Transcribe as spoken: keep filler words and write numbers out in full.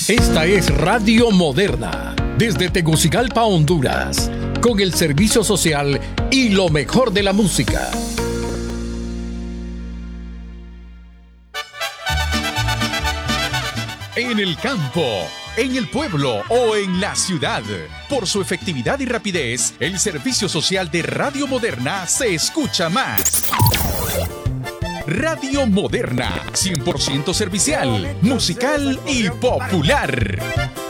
Esta es Radio Moderna, desde Tegucigalpa, Honduras, con el servicio social y lo mejor de la música. En el campo, en el pueblo o en la ciudad. Por su efectividad y rapidez, el servicio social de Radio Moderna se escucha más. Radio Moderna, cien por ciento servicial, musical y popular.